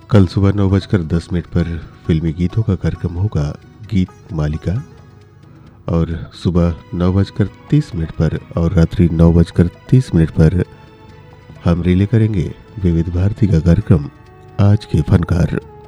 कल सुबह 9:10 पर फिल्मी गीतों का कार्यक्रम होगा गीत मालिका, और सुबह 9:30 पर और रात्रि 9:30 पर हम रिले करेंगे विविध भारती का कार्यक्रम आज के फनकार।